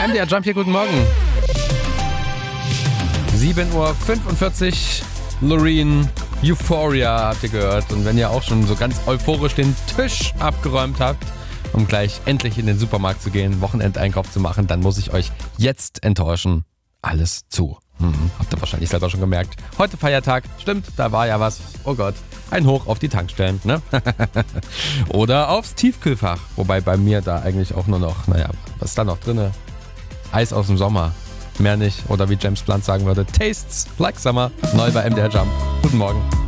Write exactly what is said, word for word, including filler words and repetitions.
M D R Jump hier, guten Morgen. sieben Uhr fünfundvierzig, Loreen, Euphoria habt ihr gehört. Und wenn ihr auch schon so ganz euphorisch den Tisch abgeräumt habt, um gleich endlich in den Supermarkt zu gehen, Wochenendeinkauf zu machen, dann muss ich euch jetzt enttäuschen. Alles zu. Hm, habt ihr wahrscheinlich selber schon gemerkt. Heute Feiertag, stimmt, da war ja was. Oh Gott, ein Hoch auf die Tankstellen, ne? Oder aufs Tiefkühlfach. Wobei bei mir da eigentlich auch nur noch, naja, was ist da noch drinne? Eis aus dem Sommer. Mehr nicht. Oder wie James Blunt sagen würde, tastes like summer. Neu bei M D R Jump. Guten Morgen.